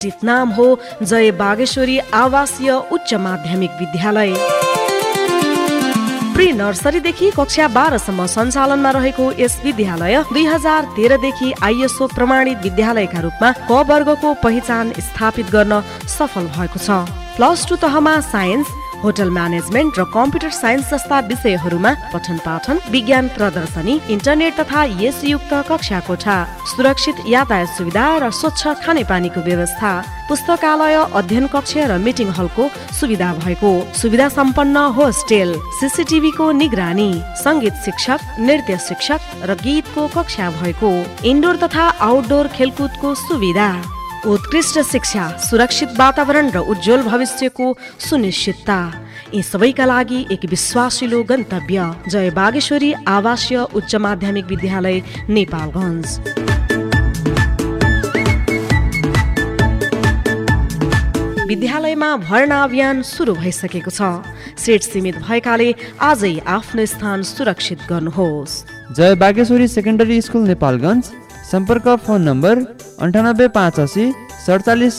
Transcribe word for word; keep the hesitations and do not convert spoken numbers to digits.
नाम हो जय बागेश्वरी आवासीय उच्च माध्यमिक विद्यालय। प्री नर्सरीदेखि कक्षा बाह्रसम्म सञ्चालनमा रहेको यस विद्यालय दुई हजार तेह्रदेखि आइएसओ प्रमाणित विद्यालयका रूपमा क वर्गको पहिचान स्थापित गर्न सफल भएको छ। प्लस टू तहमा साइन्स, होटल म्यानेजमेन्ट र कम्प्युटर साइन्स जस्ता विषयहरूमा पठन पाठन, विज्ञान प्रदर्शनी, इन्टरनेट तथा यस युक्त कक्षा कोठा, सुरक्षित यातायात सुविधा र स्वच्छ खानेपानीको व्यवस्था, पुस्तकालय, अध्ययन कक्ष र मिटिङ हलको सुविधा भएको, सुविधा सम्पन्न होस्टेल, सीसीटीभी को निगरानी, संगीत शिक्षक, नृत्य शिक्षक र गीतको कक्षा भएको, इन्डोर तथा आउटडोर खेलकुदको सुविधा, उत्कृष्ट शिक्षा, सुरक्षित वातावरण र उज्जवल भविष्यको सुनिश्चितता, यी सबैका लागि एक विश्वासिलो गन्तव्य जय बागेश्वरी आवासीय उच्च माध्यमिक विद्यालय नेपालगञ्ज। विद्यालयमा भर्ना अभियान सुरु भइसकेको छ। सिट सीमित भएकाले आजै आफ्नो स्थान सुरक्षित गर्नुहोस्। जय बागेश्वरी सेकेन्डरी स्कुल नेपालगञ्ज। सम्पर्क फोन नम्बर अन्ठानब्बे पाँच असी सडचालिस